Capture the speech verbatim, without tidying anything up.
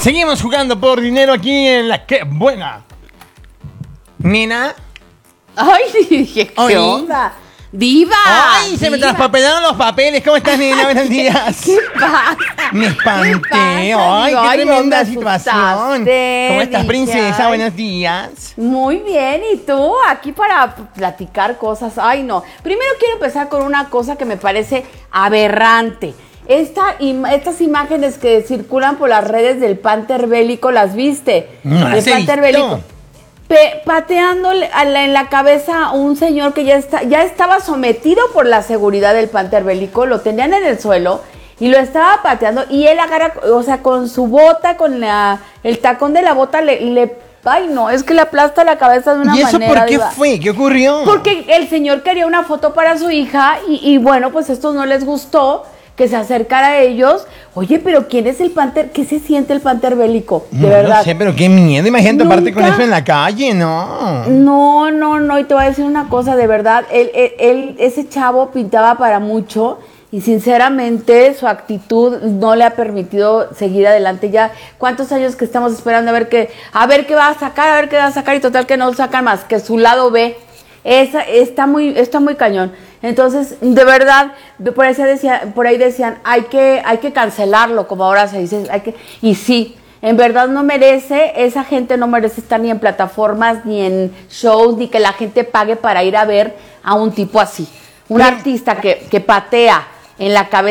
Seguimos jugando por dinero aquí en la que buena. Nena. Ay, dije, ¿qué Oye. onda? Diva. Ay, se me diva. traspapelaron los papeles. ¿Cómo estás, nena? Buenos días. ¿Qué pasa? Me espanté. ¿Qué Ay, pasa? Digo, qué ay, tremenda me situación. asustaste, ¿Cómo estás, dije, princesa? ay. Buenos días. Muy bien, ¿y tú? Aquí para platicar cosas. Ay, no. Primero quiero empezar con una cosa que me parece aberrante. Esta, im- estas imágenes que circulan por las redes del Panther Bélico, ¿las viste? No las Del he Panther visto. Bélico. Pe- pateándole a la- en la cabeza a un señor que ya, está, ya estaba sometido por la seguridad del Panther Bélico, lo tenían en el suelo y lo estaba pateando y él agarra, o sea, con su bota, con la, el tacón de la bota, le, le, ay no, es que le aplasta la cabeza de una ¿Y eso manera. por qué Diva. fue? ¿Qué ocurrió? Porque el señor quería una foto para su hija y, y bueno, pues esto no les gustó, que se acercara a ellos. Oye, pero ¿quién es el Panther? ¿Qué se siente el Panther Bélico? De No verdad. lo sé, pero qué miedo. Imagínate, aparte con Nunca- eso en la calle, ¿no? No, no, no, y te voy a decir una cosa, de verdad, él, él, él- ese chavo pintaba para mucho y sinceramente su actitud no le ha permitido seguir adelante. Ya, ¿cuántos años que estamos esperando a ver qué, a ver qué va a sacar, a ver qué va a sacar y total que no sacan más que su lado B? Esa, está muy, está muy cañón. Entonces, de verdad, de- por ahí, se decía, por ahí decían, hay que, hay que cancelarlo, como ahora se dice, hay que, y sí. En verdad no merece, esa gente no merece estar ni en plataformas, ni en shows, ni que la gente pague para ir a ver a un tipo así. Un Pero- artista que, que patea en la cabeza